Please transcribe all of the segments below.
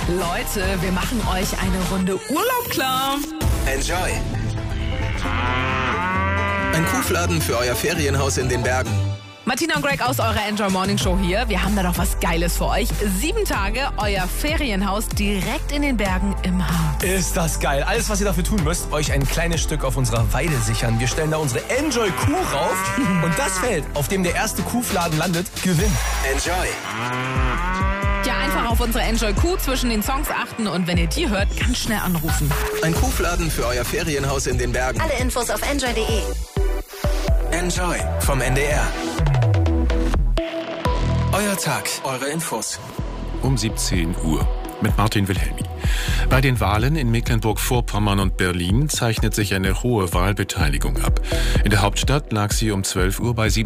Leute, wir machen euch eine Runde Urlaub klar. Enjoy! Ein Kuhfladen für euer Ferienhaus in den Bergen. Martina und Greg aus eurer Enjoy Morning Show hier. Wir haben da doch was Geiles für euch. 7 Tage, euer Ferienhaus direkt in den Bergen im Harz. Ist das geil. Alles, was ihr dafür tun müsst, euch ein kleines Stück auf unserer Weide sichern. Wir stellen da unsere Enjoy Kuh rauf und das Feld, auf dem der erste Kuhfladen landet, gewinnt. Enjoy! Ja, einfach auf unsere Enjoy Kuh zwischen den Songs achten und wenn ihr die hört, ganz schnell anrufen. Ein Kuhfladen für euer Ferienhaus in den Bergen. Alle Infos auf enjoy.de. Enjoy vom NDR. Euer Tag, eure Infos. Um 17 Uhr mit Martin Wilhelmi. Bei den Wahlen in Mecklenburg-Vorpommern und Berlin zeichnet sich eine hohe Wahlbeteiligung ab. In der Hauptstadt lag sie um 12 Uhr bei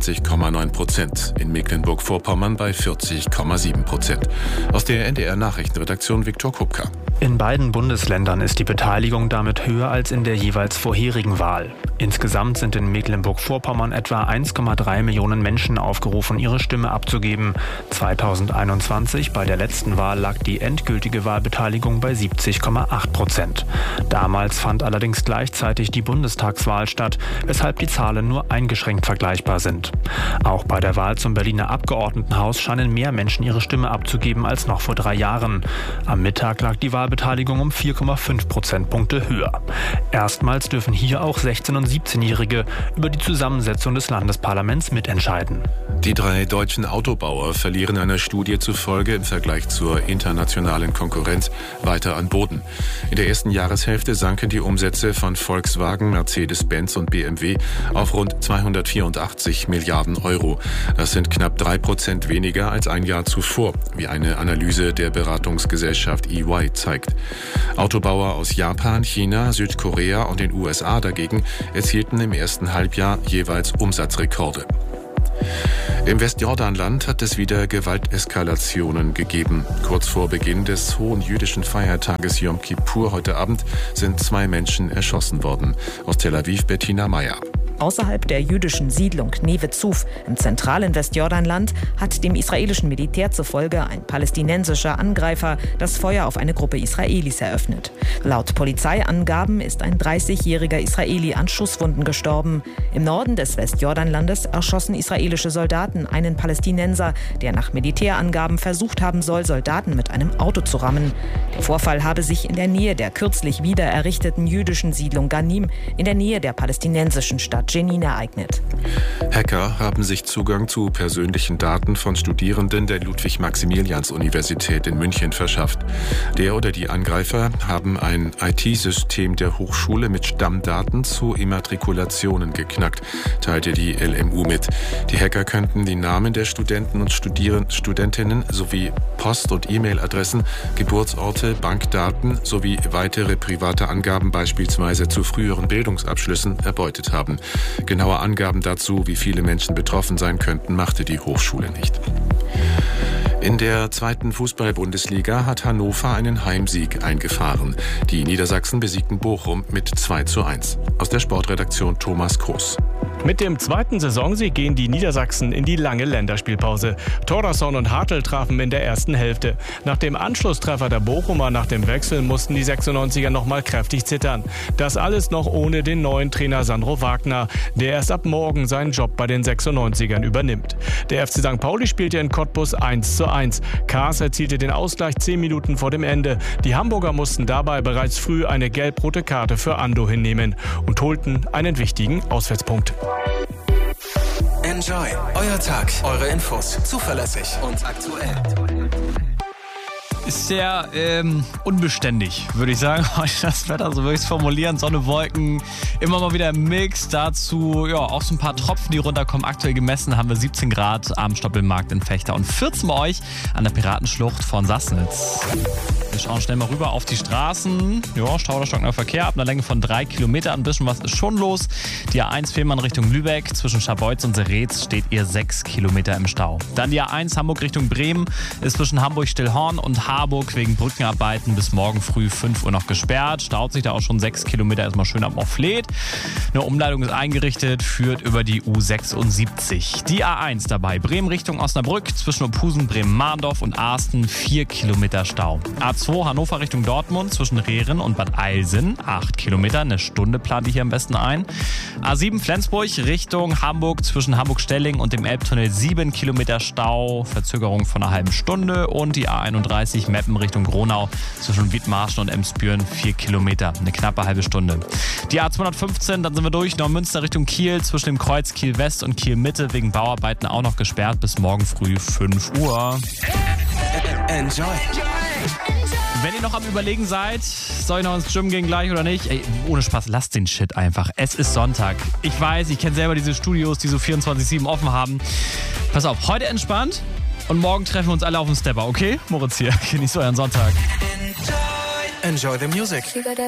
27,9%, in Mecklenburg-Vorpommern bei 40,7%. Aus der NDR-Nachrichtenredaktion Viktor Kupka. In beiden Bundesländern ist die Beteiligung damit höher als in der jeweils vorherigen Wahl. Insgesamt sind in Mecklenburg-Vorpommern etwa 1,3 Millionen Menschen aufgerufen, ihre Stimme abzugeben. 2021, bei der letzten Wahl, lag die endgültige Wahlbeteiligung bei 70,8%. Damals fand allerdings gleichzeitig die Bundestagswahl statt, weshalb die Zahlen nur eingeschränkt vergleichbar sind. Auch bei der Wahl zum Berliner Abgeordnetenhaus scheinen mehr Menschen ihre Stimme abzugeben als noch vor 3 Jahren. Am Mittag lag die Wahlbeteiligung um 4,5 Prozentpunkte höher. Erstmals dürfen hier auch 16- und 17-Jährige über die Zusammensetzung des Landesparlaments mitentscheiden. Die 3 deutschen Autobauer verlieren einer Studie zufolge im Vergleich zur internationalen Konkurrenz weiter an Boden. In der ersten Jahreshälfte sanken die Umsätze von Volkswagen, Mercedes-Benz und BMW auf rund 284 Milliarden Euro. Das sind knapp 3% weniger als ein Jahr zuvor, wie eine Analyse der Beratungsgesellschaft EY zeigt. Autobauer aus Japan, China, Südkorea und den USA dagegen erzielten im ersten Halbjahr jeweils Umsatzrekorde. Im Westjordanland hat es wieder Gewalteskalationen gegeben. Kurz vor Beginn des hohen jüdischen Feiertages Yom Kippur heute Abend sind 2 Menschen erschossen worden. Aus Tel Aviv Bettina Meyer. Außerhalb der jüdischen Siedlung Neve Zuf im zentralen Westjordanland hat dem israelischen Militär zufolge ein palästinensischer Angreifer das Feuer auf eine Gruppe Israelis eröffnet. Laut Polizeiangaben ist ein 30-jähriger Israeli an Schusswunden gestorben. Im Norden des Westjordanlandes erschossen israelische Soldaten einen Palästinenser, der nach Militärangaben versucht haben soll, Soldaten mit einem Auto zu rammen. Der Vorfall habe sich in der Nähe der kürzlich wieder errichteten jüdischen Siedlung Ghanim in der Nähe der palästinensischen Stadt Jenin ereignet. Hacker haben sich Zugang zu persönlichen Daten von Studierenden der Ludwig-Maximilians-Universität in München verschafft. Der oder die Angreifer haben ein IT-System der Hochschule mit Stammdaten zu Immatrikulationen geknackt, teilte die LMU mit. Die Hacker könnten die Namen der Studenten und Studentinnen sowie Post- und E-Mail-Adressen, Geburtsorte, Bankdaten sowie weitere private Angaben beispielsweise zu früheren Bildungsabschlüssen erbeutet haben. Genaue Angaben dazu, wie viele Menschen betroffen sein könnten, machte die Hochschule nicht. In der 2. Fußball-Bundesliga hat Hannover einen Heimsieg eingefahren. Die Niedersachsen besiegten Bochum mit 2:1. Aus der Sportredaktion Thomas Groß. Mit dem 2. Saisonsieg gehen die Niedersachsen in die lange Länderspielpause. Thordarson und Hartl trafen in der ersten Hälfte. Nach dem Anschlusstreffer der Bochumer nach dem Wechsel mussten die 96er nochmal kräftig zittern. Das alles noch ohne den neuen Trainer Sandro Wagner, der erst ab morgen seinen Job bei den 96ern übernimmt. Der FC St. Pauli spielte in Cottbus 1:1. Kaas erzielte den Ausgleich 10 Minuten vor dem Ende. Die Hamburger mussten dabei bereits früh eine gelb-rote Karte für Ando hinnehmen und holten einen wichtigen Auswärtspunkt. Enjoy. Euer Tag, eure Infos. Zuverlässig und aktuell. Ist sehr unbeständig, würde ich sagen. Das Wetter, so würde ich es formulieren. Sonne, Wolken, immer mal wieder im Mix. Dazu ja auch so ein paar Tropfen, die runterkommen. Aktuell gemessen haben wir 17 Grad am Stoppelmarkt in Vechta und 14 bei euch an der Piratenschlucht von Sassnitz. Wir schauen schnell mal rüber auf die Straßen. Ja, Stau oder stockender Verkehr ab einer Länge von 3 Kilometern. Ein bisschen was ist schon los. Die A1 Fehmarn Richtung Lübeck. Zwischen Scharbeutz und Seretz steht ihr 6 Kilometer im Stau. Dann die A1 Hamburg Richtung Bremen ist zwischen Hamburg-Stillhorn und Harburg wegen Brückenarbeiten bis morgen früh 5 Uhr noch gesperrt. Staut sich da auch schon 6 Kilometer erstmal schön ab Moffleth. Eine Umleitung ist eingerichtet, führt über die U76. Die A1 dabei, Bremen Richtung Osnabrück, zwischen Ophusen, Bremen-Mahndorf und Asten 4 Kilometer Stau. A2 Hannover Richtung Dortmund, zwischen Rehren und Bad Eilsen, 8 Kilometer, eine Stunde plant ihr hier am besten ein. A7 Flensburg Richtung Hamburg, zwischen Hamburg-Stelling und dem Elbtunnel 7 Kilometer Stau, Verzögerung von einer halben Stunde. Und die A31 Meppen Richtung Gronau, zwischen Wiedmarschen und Emsbüren 4 Kilometer, eine knappe halbe Stunde. Die A215, dann sind wir durch, Neumünster Richtung Kiel, zwischen dem Kreuz Kiel West und Kiel Mitte wegen Bauarbeiten auch noch gesperrt bis morgen früh 5 Uhr. Enjoy. Wenn ihr noch am Überlegen seid, soll ich noch ins Gym gehen gleich oder nicht? Ey, ohne Spaß, lasst den Shit einfach. Es ist Sonntag. Ich weiß, ich kenne selber diese Studios, die so 24/7 offen haben. Pass auf, heute entspannt und morgen treffen wir uns alle auf dem Stepper, okay? Moritz hier, genießt euren Sonntag. Enjoy the music.